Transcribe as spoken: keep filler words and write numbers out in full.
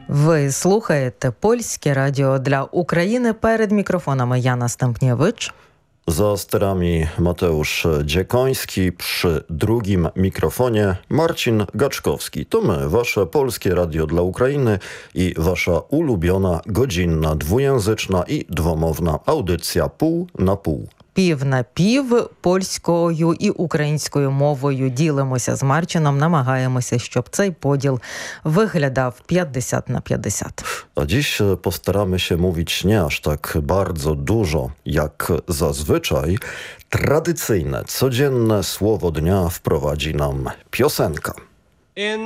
Ви слухаєте Польське радіо для України. Перед мікрофонами Jana Stępniewicz. Za sterami Mateusz Dziekoński, przy drugim mikrofonie Marcin Gaczkowski. To my, wasze Polskie Radio dla Ukrainy i wasza ulubiona, godzinna, dwujęzyczna i dwomowna audycja pół na pół. Пів на пів польською і українською мовою ділимося з Марчином, намагаємося, щоб цей поділ виглядав pięćdziesiąt na pięćdziesiąt. A dziś postaramy się mówić nie aż tak bardzo dużo jak zazwyczaj. Tradycyjne, codzienne słowo dnia wprowadzi nam piosenka. In